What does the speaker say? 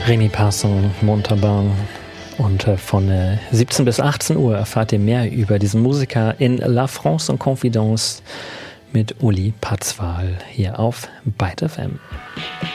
Rémi Parson, Montauban. Und von 17 bis 18 Uhr erfahrt ihr mehr über diesen Musiker in La France en Confidence mit Uli Patzwal hier auf Byte FM.